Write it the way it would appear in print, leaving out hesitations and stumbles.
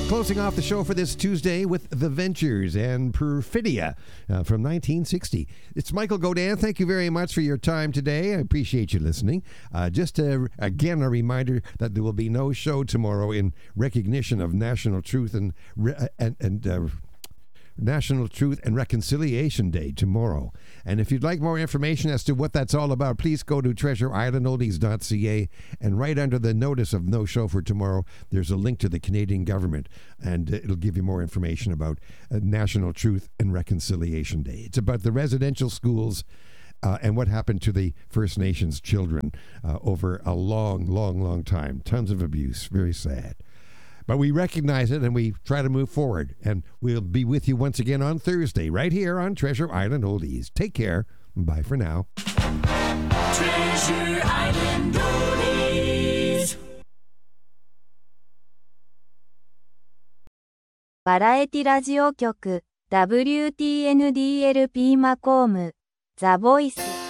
Closing off the show for this Tuesday with The Ventures and Perfidia from 1960. It's Michael Godin. Thank you very much for your time today. I appreciate you listening. Again, a reminder that there will be no show tomorrow in recognition of National Truth and National Truth and Reconciliation Day tomorrow. And if you'd like more information as to what that's all about, please go to treasureislandoldies.ca, and right under the notice of no show for tomorrow, there's a link to the Canadian government, and it'll give you more information about National Truth and Reconciliation Day. It's about the residential schools and what happened to the First Nations children over a long time. Tons of abuse. Very sad. But we recognize it and we try to move forward. And we'll be with you once again on Thursday, right here on Treasure Island Oldies. Take care. Bye for now. Treasure Island Oldies. バラエティラジオ局 WTNDLP マコームザ・ボイス